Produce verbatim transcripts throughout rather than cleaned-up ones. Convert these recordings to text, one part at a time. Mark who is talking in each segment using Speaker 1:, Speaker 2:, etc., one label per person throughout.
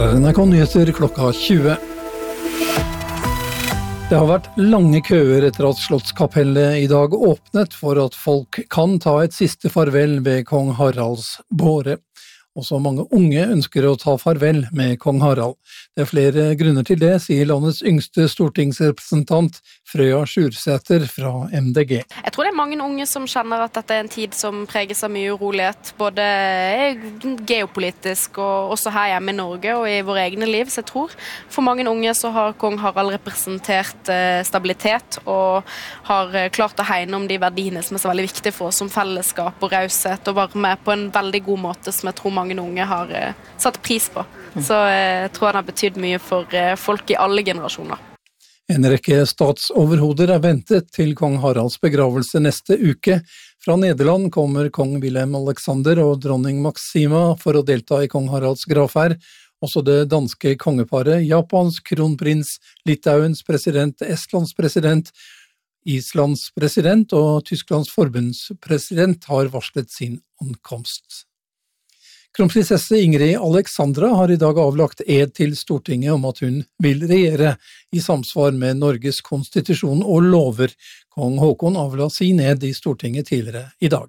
Speaker 1: Her er N R K Nyheter klokka tjue. Det har vært lange køer etter at Slottskapellet i dag åpnet for at folk kan ta et siste farvel ved kong Haralds båre. Også mange unge ønsker å ta farvel med kong Harald. Det er flere grunner til det, sier landets yngste stortingsrepresentant Frøya Sjursæter fra M D G.
Speaker 2: Jeg tror det er mange unge som kjenner at dette er en tid som preges av mye urolighet, både geopolitisk og også her hjemme i Norge og i våre egne liv. Så jeg tror for mange unge så har kong Harald representert stabilitet og har klart å hegne om de verdiene som er så veldig viktige for oss som fellesskap og raushet, og være med på en veldig god måte som jeg tror mange unge har satt pris på. Så jeg tror han har betydd mye for folk i alle generasjoner.
Speaker 1: En rekke statsoverhoder er ventet til kong Haralds begravelse neste uke. Fra Nederland kommer kong Willem Alexander og dronning Maxima for å delta i kong Haralds gravferd. Også det danske kongeparet, Japans kronprins, Litauens president, Estlands president, Islands president og Tysklands forbundspresident har varslet sin ankomst. Kronprinsesse Ingrid Alexandra har i dag avlagt ed til Stortinget om at hun vil regjere i samsvar med Norges konstitusjon og lover. Kong Håkon avla sin ed i Stortinget tidligere i dag.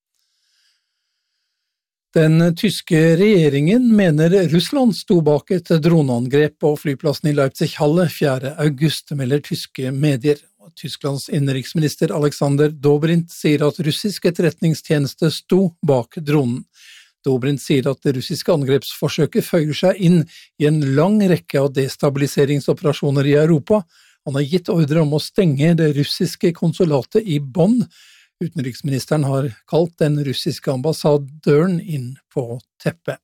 Speaker 1: Den tyske regjeringen mener Russland sto bak et droneangrep på flyplassen i Leipzig-Halle fjerde august, melder tyske medier. Tysklands innenriksminister Alexander Dobrindt sier at russisk etterretningstjeneste sto bak dronen. Dobrindt sier at det russiske angrepsforsøket føyer seg inn i en lang rekke av destabiliseringsoperasjoner i Europa. Han har gitt ordre om å stenge det russiske konsulatet i Bonn. Utenriksministeren har kalt den russiske ambassadøren inn på teppet.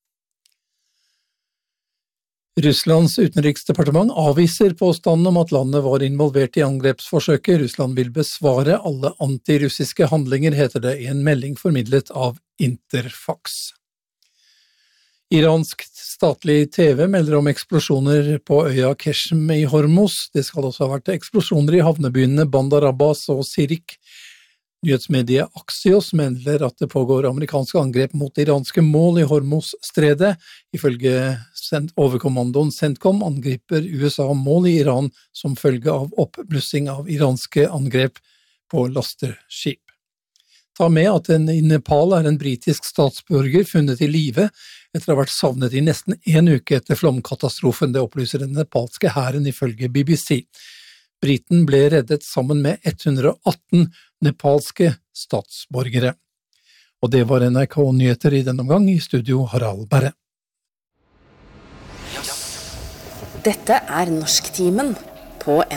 Speaker 1: Russlands utenriksdepartement avviser påstanden om at landet var involvert i angrepsforsøket. Russland vil besvare alle antirussiske handlinger, heter det i en melding formidlet av Interfax. Iransk statlig T V melder om eksplosjoner på øya Keshm i Hormuz. Det skal også ha vært eksplosjoner i havnebyene Bandar Abbas og Sirik. Nyhetsmediet Axios melder at det pågår amerikanske angrep mot iranske mål i Hormuz-stredet. Ifølge overkommandoen CENTCOM angriper U S A mål i Iran som følge av oppblussing av iranske angrep på lasteskip. Ta med at en i Nepal er en britisk statsborger funnet i live etter å ha vært savnet i nesten en uke etter flomkatastrofen. Det opplyser den nepalske hæren ifølge B B C. Briten ble reddet sammen med ett hundre og atten nepalske statsborgere. Og det var N R K Nyheter i denne omgang, i studio Harald Berre.
Speaker 3: Dette er Norsktimen på